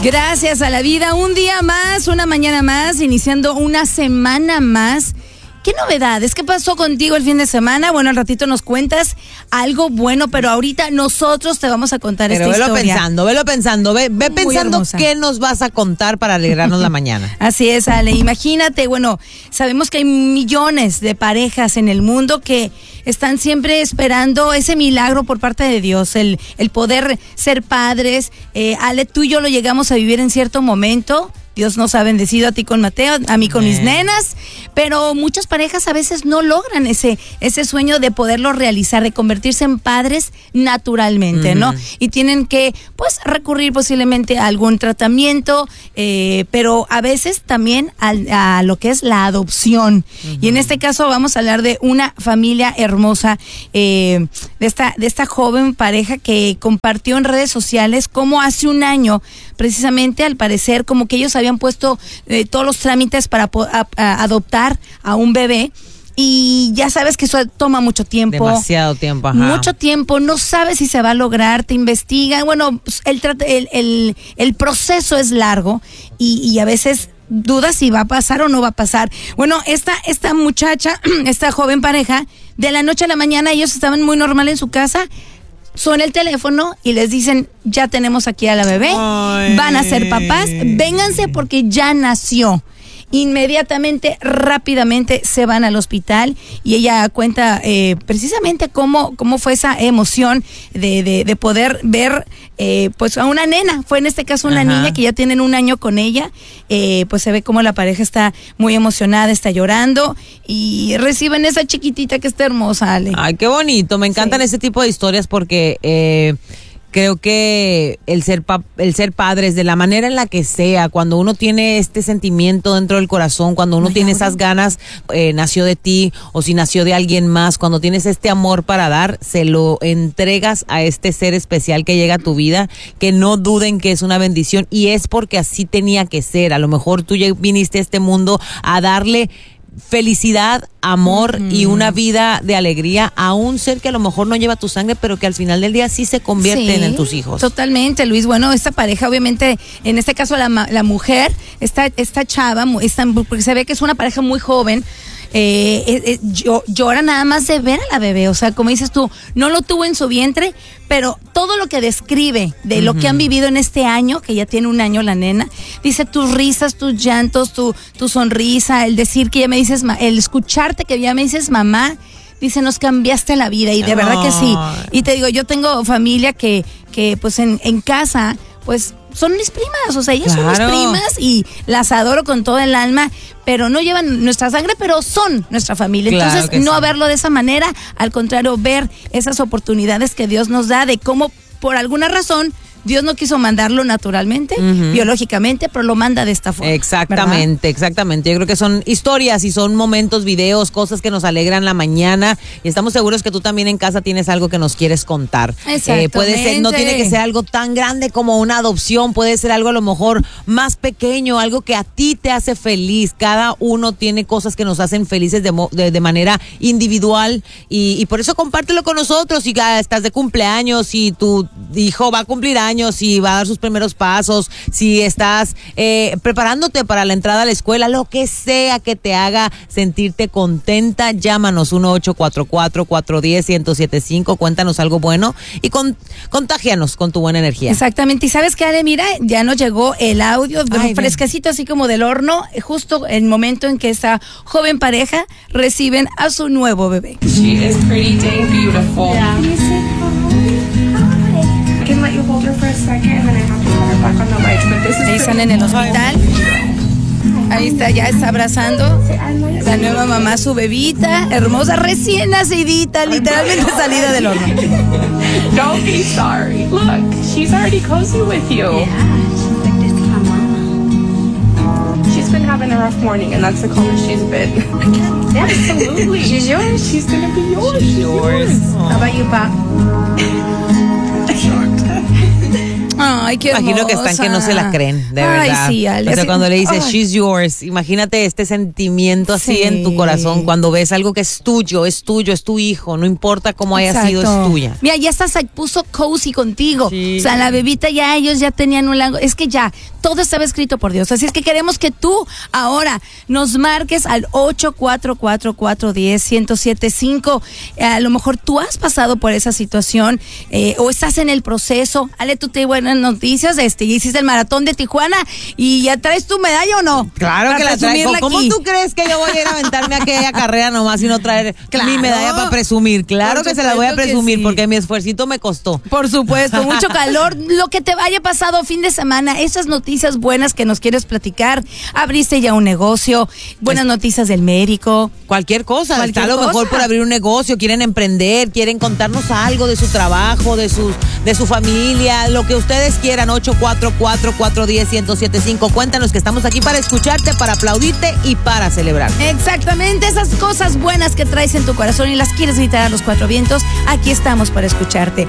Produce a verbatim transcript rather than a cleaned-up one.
Gracias a la vida, un día más, una mañana más, iniciando una semana más. ¿Qué novedades? ¿Qué pasó contigo el fin de semana? Bueno, al ratito nos cuentas algo bueno, pero ahorita nosotros te vamos a contar pero esta velo historia. pensando, velo pensando, ve, ve Muy pensando hermosa. qué nos vas a contar para alegrarnos la mañana. Así es, Ale. Imagínate, bueno, sabemos que hay millones de parejas en el mundo que están siempre esperando ese milagro por parte de Dios, el, el poder ser padres. Eh, Ale, tú y yo lo llegamos a vivir en cierto momento. Dios nos ha bendecido a ti con Mateo, a mí con mis nenas, pero muchas parejas a veces no logran ese, ese sueño de poderlo realizar, de convertirse en padres naturalmente, uh-huh. ¿no? Y tienen que, pues, recurrir posiblemente a algún tratamiento, eh, pero a veces también a, a lo que es la adopción. Uh-huh. Y en este caso vamos a hablar de una familia hermosa, eh, de esta, de esta joven pareja que compartió en redes sociales cómo hace un año, precisamente, al parecer, como que ellos habían habían puesto eh, todos los trámites para a, a adoptar a un bebé y ya sabes que eso toma mucho tiempo. Demasiado tiempo, ajá. Mucho tiempo, no sabes si se va a lograr, te investigan, bueno, el, el, el, el proceso es largo y, y a veces dudas si va a pasar o no va a pasar. Bueno, esta, esta muchacha, esta joven pareja, de la noche a la mañana ellos estaban muy normal en su casa. Suena el teléfono y les dicen, ya tenemos aquí a la bebé, Ay. van a ser papás, vénganse porque ya nació. Inmediatamente, rápidamente se van al hospital y ella cuenta eh, precisamente cómo, cómo fue esa emoción de, de, de poder ver eh, pues a una nena. Fue en este caso una Ajá. niña que ya tienen un año con ella. Eh, pues se ve cómo la pareja está muy emocionada, está llorando y reciben esa chiquitita que está hermosa, Ale. Ay, qué bonito. Me encantan sí. ese tipo de historias porque eh, creo que el ser pa- el ser padres, de la manera en la que sea, cuando uno tiene este sentimiento dentro del corazón, cuando uno Ay, tiene ahora. esas ganas, eh, nació de ti o si nació de alguien más, cuando tienes este amor para dar, se lo entregas a este ser especial que llega a tu vida, que no duden que es una bendición y es porque así tenía que ser. A lo mejor tú ya viniste a este mundo a darle felicidad, amor mm. y una vida de alegría a un ser que a lo mejor no lleva tu sangre, pero que al final del día sí se convierten sí, en tus hijos. Totalmente, Luis. Bueno, esta pareja, obviamente, en este caso la, la mujer, esta, esta chava, esta, porque se ve que es una pareja muy joven, eh, eh, eh, llora nada más de ver a la bebé. O sea, como dices tú, no lo tuvo en su vientre, pero todo lo que describe de uh-huh. lo que han vivido en este año, que ya tiene un año la nena, dice tus risas, tus llantos, tu, tu sonrisa, el decir que ya me dices, el escucharte que ya me dices mamá, dice, nos cambiaste la vida y de oh. verdad que sí. Y te digo, yo tengo familia que, que pues en, en casa, pues son mis primas, o sea, ellas claro. son mis primas y las adoro con todo el alma, pero no llevan nuestra sangre, pero son nuestra familia. Claro Entonces, no sí. verlo de esa manera, al contrario, ver esas oportunidades que Dios nos da de cómo, por alguna razón, Dios no quiso mandarlo naturalmente, uh-huh. biológicamente, pero lo manda de esta forma. Exactamente, ¿verdad? exactamente. Yo creo que son historias y son momentos, videos, cosas que nos alegran la mañana y estamos seguros que tú también en casa tienes algo que nos quieres contar. Exactamente. Eh, puede ser, no tiene que ser algo tan grande como una adopción, puede ser algo a lo mejor más pequeño, algo que a ti te hace feliz. Cada uno tiene cosas que nos hacen felices de, de, de manera individual y, y por eso compártelo con nosotros. Si ah, estás de cumpleaños, si tu hijo va a cumplir años, si va a dar sus primeros pasos, si estás eh, preparándote para la entrada a la escuela, lo que sea que te haga sentirte contenta, llámanos uno ocho cuatro cuatro, cuatro uno cero, uno cero siete cinco, cuéntanos algo bueno y con, contágianos con tu buena energía. Exactamente, y ¿sabes qué, Ale? Mira, ya nos llegó el audio Ay, fresquecito, así como del horno, justo el momento en que esta joven pareja reciben a su nuevo bebé. She is pretty dang beautiful. Yeah. I can let you hold her for a second and then I have to put her back on the lights, but this is Ahí están en el hospital. Ahí está, ya está abrazando la nueva mamá, su bebita, hermosa, recién nacidita, literalmente salida del horno. Don't be sorry. Look, she's already cozy with you. Yeah, she's like, this is my mama. She's been having a rough morning and that's the calmest she's been. Absolutely. She's yours? She's gonna be yours. She's yours. How about you, Pop? Ay, Ay, qué Imagino que están que no se la creen, de Ay, verdad. sí, Ale. O sea, cuando le dices, Ay. she's yours, imagínate este sentimiento así Sí. en tu corazón cuando ves algo que es tuyo, es tuyo, es tu hijo, no importa cómo haya Exacto. sido, es tuya. Mira, ya hasta se puso cozy contigo. Sí. O sea, la bebita ya, ellos ya tenían un largo. Es que ya, todo estaba escrito por Dios. Así es que queremos que tú ahora nos marques al ocho cuatro cuatro, cuatro uno cero, uno cero siete cinco. A lo mejor tú has pasado por esa situación eh, o estás en el proceso. Ale, tú te buenas noticias. Este, ya hiciste el maratón de Tijuana y ya traes tu medalla o no. Claro Para que la traigo. presumirla ¿Cómo aquí. tú crees que yo voy a ir a aventarme a aquella carrera nomás y no traer Claro. mi medalla para presumir? Claro Por que se la voy a supuesto que presumir sí. porque mi esfuercito me costó. Por supuesto, mucho calor, lo que te haya pasado fin de semana, esas noticias buenas que nos quieres platicar, abriste ya un negocio, buenas Es- noticias del médico. Cualquier cosa, Cualquier está a lo cosa. mejor por abrir un negocio, quieren emprender, quieren contarnos algo de su trabajo, de sus, de su familia, lo que ustedes quieran. Ocho cuatro cuatro, cuatro uno cero, uno cero siete cinco. Cuéntanos que estamos aquí para escucharte, para aplaudirte y para celebrar. Exactamente, esas cosas buenas que traes en tu corazón y las quieres gritar a los cuatro vientos, aquí estamos para escucharte.